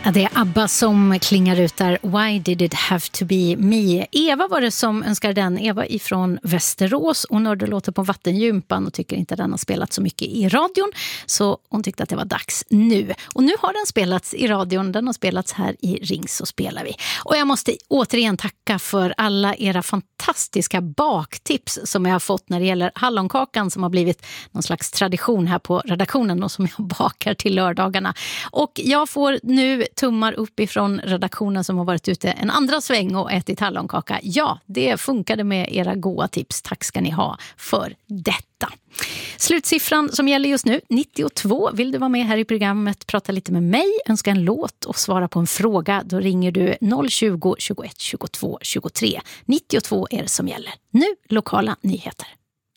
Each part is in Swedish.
Ja, det är ABBA som klingar ut där. Why did it have to be me? Eva var det som önskade den. Eva ifrån Västerås. Hon hörde låter på Vattengympan och tycker inte den har spelat så mycket i radion. Så hon tyckte att det var dags nu. Och nu har den spelats i radion. Den har spelats här i Ring så spelar vi. Och jag måste återigen tacka för alla era fantastiska baktips som jag har fått när det gäller hallonkakan som har blivit någon slags tradition här på redaktionen och som jag bakar till lördagarna. Och jag får nu tummar upp ifrån redaktionen som har varit ute en andra sväng och ätit hallonkaka. Ja, det funkade med era goda tips. Tack ska ni ha för detta. Slutsiffran som gäller just nu, 92. Vill du vara med här i programmet, prata lite med mig, önska en låt och svara på en fråga, då ringer du 020 21 22 23. 92 är det som gäller. Nu lokala nyheter.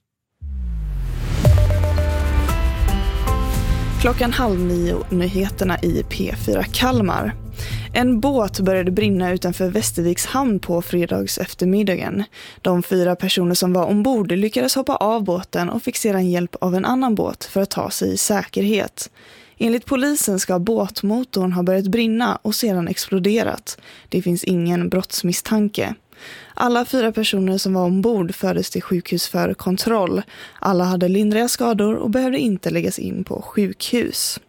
8:30 nyheterna i P4 Kalmar. En båt började brinna utanför Västerviks hamn på fredags eftermiddagen. De 4 personer som var ombord lyckades hoppa av båten och fick sedan hjälp av en annan båt för att ta sig i säkerhet. Enligt polisen ska båtmotorn ha börjat brinna och sedan exploderat. Det finns ingen brottsmisstanke. Alla 4 personer som var ombord fördes till sjukhus för kontroll. Alla hade lindriga skador och behövde inte läggas in på sjukhus.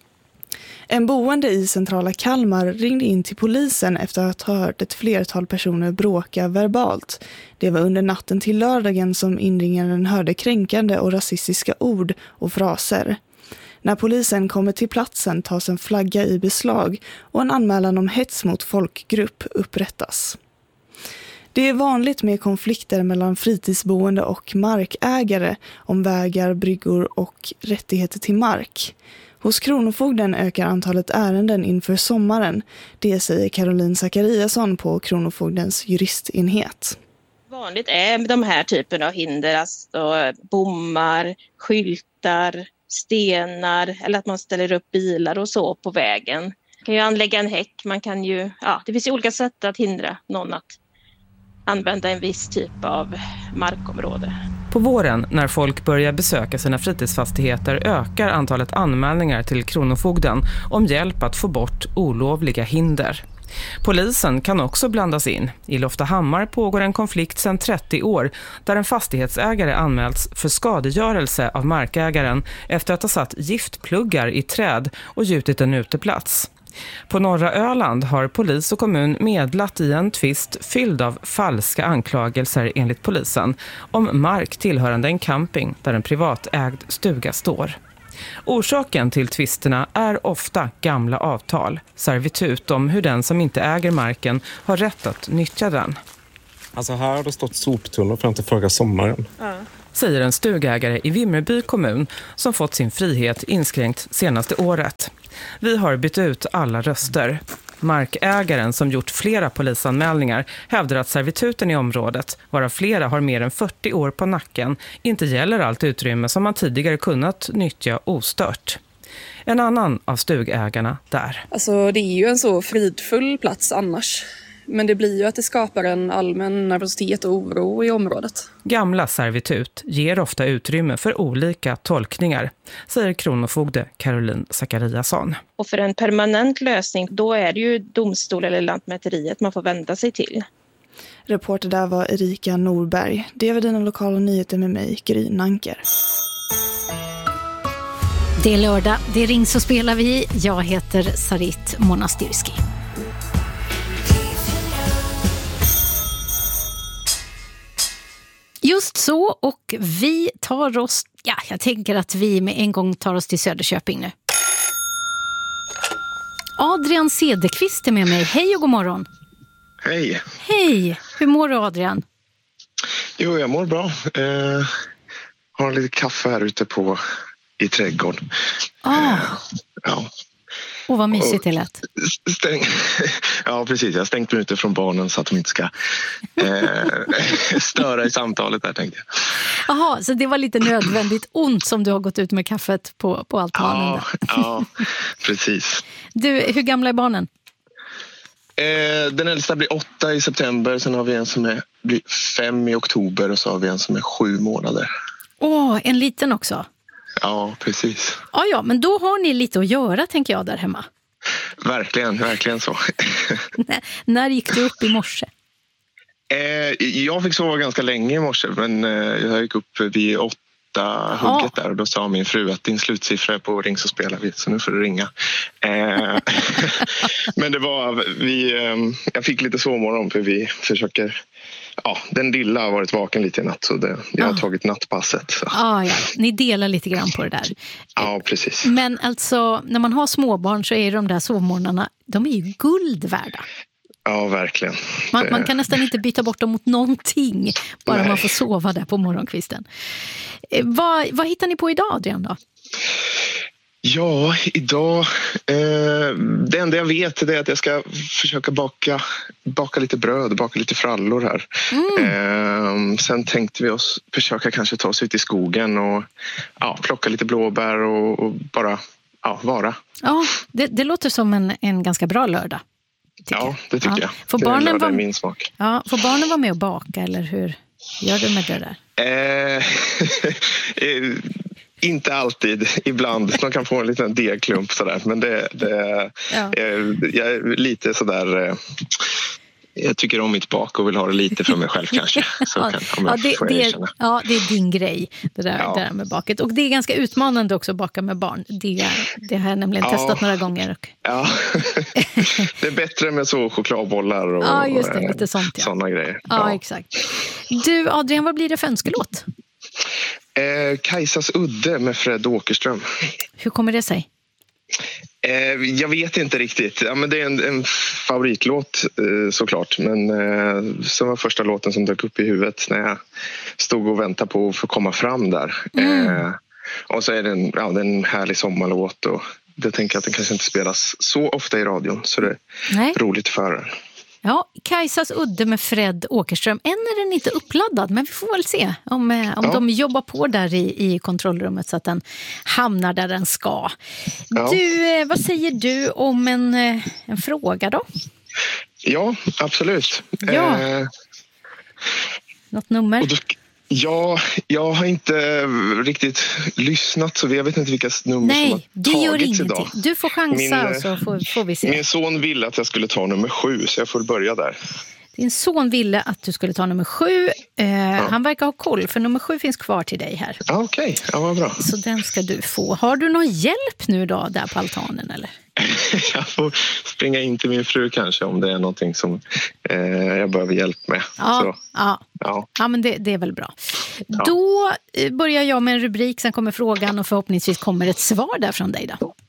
En boende i centrala Kalmar ringde in till polisen efter att ha hört ett flertal personer bråka verbalt. Det var under natten till lördagen som inringaren hörde kränkande och rasistiska ord och fraser. När polisen kommer till platsen tas en flagga i beslag och en anmälan om hets mot folkgrupp upprättas. Det är vanligt med konflikter mellan fritidsboende och markägare om vägar, bryggor och rättigheter till mark. Hos Kronofogden ökar antalet ärenden inför sommaren. Det säger Caroline Zachariasson på Kronofogdens juristenhet. Vanligt är de här typen av hinder, alltså bommar, skyltar, stenar eller att man ställer upp bilar och så på vägen. Man kan ju anlägga en häck, det finns ju olika sätt att hindra någon att använda en viss typ av markområde. På våren, när folk börjar besöka sina fritidsfastigheter, ökar antalet anmälningar till Kronofogden om hjälp att få bort olovliga hinder. Polisen kan också blandas in. I Loftahammar pågår en konflikt sedan 30 år där en fastighetsägare anmälts för skadegörelse av markägaren efter att ha satt giftpluggar i träd och gjutit en uteplats. På norra Öland har polis och kommun medlat i en tvist fylld av falska anklagelser enligt polisen om mark tillhörande en camping där en privatägd stuga står. Orsaken till tvisterna är ofta gamla avtal, servitut om hur den som inte äger marken har rätt att nyttja den. Alltså här har det stått soptunnor fram till förra sommaren. Säger en stugägare i Vimmerby kommun som fått sin frihet inskränkt senaste året. Vi har bytt ut alla röster. Markägaren som gjort flera polisanmälningar hävdar att servituten i området, varav flera har mer än 40 år på nacken, inte gäller allt utrymme som man tidigare kunnat nyttja ostört. En annan av stugägarna där. Alltså det är ju en så fridfull plats annars. Men det blir ju att det skapar en allmän nervositet och oro i området. Gamla servitut ger ofta utrymme för olika tolkningar, säger kronofogde Caroline Zachariasson. Och för en permanent lösning, då är det ju domstol eller lantmäteriet man får vända sig till. Reporter där var Erika Norberg. Det var dina lokala nyheter med mig, Gry Nanker. Det är lördag, det är Ring så spelar vi. Jag heter Sarit Monastyrski. Just så, och vi tar oss, jag tänker att vi med en gång tar oss till Söderköping nu. Adrian Cederqvist är med mig. Hej och god morgon. Hej. Hej, hur mår du Adrian? Jo, jag mår bra. Har lite kaffe här ute i trädgården. Ja. Och vad mysigt det lät. Ja, precis. Jag har stängt mig ute från barnen så att de inte ska störa i samtalet där, tänkte jag. Jaha, så det var lite nödvändigt ont som du har gått ut med kaffet på altanen. Ja, precis. Du, hur gamla är barnen? Den äldsta blir 8 i september. Sen har vi en som blir 5 i oktober. Och så har vi en som är 7 månader. En liten också. Ja, precis. Ja, men då har ni lite att göra, tänker jag, där hemma. Verkligen så. När gick du upp i morse? Jag fick sova ganska länge i morse, men jag gick upp vid 8 hugget där och då sa min fru att din slutsiffra är på Ring så spelar vi, så nu får du ringa. Men det var, jag fick lite sovmorgon för vi försöker, den lilla har varit vaken lite i natt så jag har tagit nattpasset. Så. Ja, ni delar lite grann på det där. Ja, precis. Men alltså, när man har småbarn så är de där sovmorgnarna, de är ju guld värda. Ja, verkligen. Man kan nästan inte byta bort dem mot någonting, bara man får sova där på morgonkvisten. Vad hittar ni på idag, Adrian, då? Ja, idag... det enda jag vet är att jag ska försöka baka lite bröd, baka lite frallor här. Sen tänkte vi oss försöka kanske ta oss ut i skogen och plocka lite blåbär och bara vara. Ja, det låter som en ganska bra lördag. Ja, det tycker jag. Får barnen vara min smak. Ja, får barnen vara med och baka, eller hur gör du med det där? Inte alltid, ibland. De kan få en liten degklump sådär, men jag är lite sådär... Jag tycker om mitt bak och vill ha det lite för mig själv kanske. Så det är din grej, det där med baket. Och det är ganska utmanande också att baka med barn. Det har jag nämligen testat några gånger. Ja, det är bättre med så chokladbollar och just det, lite sånt, sådana grejer. Ja, exakt. Du, Adrian, vad blir det för önskelåt? Kajsas udde med Fred Åkerström. Hur kommer det sig? Jag vet inte riktigt. Ja, men det är en favoritlåt såklart. Men som var första låten som dök upp i huvudet när jag stod och väntade på att få komma fram där. Och så är det en härlig sommarlåt. Och det tänker jag att den kanske inte spelas så ofta i radion. Så det är roligt för den. Ja, Kajsas udde med Fred Åkerström. Än är den inte uppladdad, men vi får väl se om de jobbar på där i kontrollrummet så att den hamnar där den ska. Ja. Du, vad säger du om en fråga då? Ja, absolut. Ja. Något nummer? Ja, jag har inte riktigt lyssnat så jag vet inte vilka nummer som har tagits idag. Nej, det gör ingenting. Du får chansa så får vi se. Min son ville att jag skulle ta nummer 7 så jag får börja där. Din son ville att du skulle ta nummer 7. Han verkar ha koll för nummer 7 finns kvar till dig här. Okej. Ja, vad bra. Så den ska du få. Har du någon hjälp nu då där på altanen eller? Jag får springa in till min fru kanske om det är någonting som jag behöver hjälp med. Ja, men det är väl bra. Ja. Då börjar jag med en rubrik, sen kommer frågan och förhoppningsvis kommer ett svar där från dig då.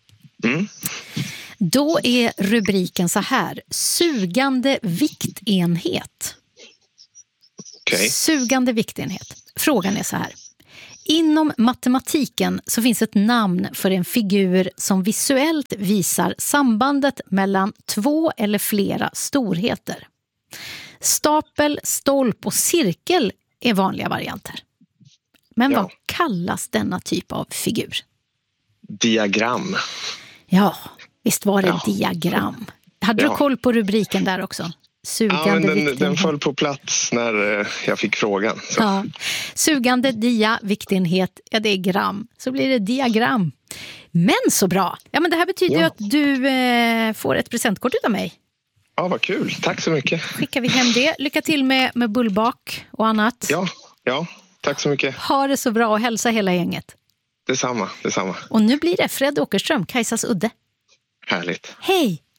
Då är rubriken så här: sugande viktenhet. Okay. Sugande viktenhet. Frågan är så här: inom matematiken så finns ett namn för en figur som visuellt visar sambandet mellan 2 eller flera storheter. Stapel, stolp och cirkel är vanliga varianter. Men vad kallas denna typ av figur? Diagram. Ja, visst var det diagram. Hade du koll på rubriken där också? Sugande den föll på plats när jag fick frågan. Så. Ja. Sugande, viktenhet, det är gram. Så blir det diagram. Men så bra. Ja, men det här betyder ju att du får ett presentkort av mig. Ja, vad kul. Tack så mycket. Skickar vi hem det. Lycka till med bullbak och annat. Ja, tack så mycket. Ha det så bra och hälsa hela gänget. Detsamma. Och nu blir det Fred Åkerström, Kajsas udde. Härligt. Hej!